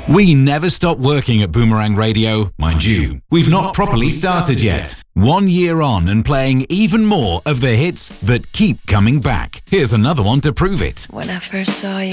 We never stop working at Boomerang Radio, mind you. We've not properly started yet. 1 year on and playing even more of the hits that keep coming back. Here's another one to prove it. When I first saw you,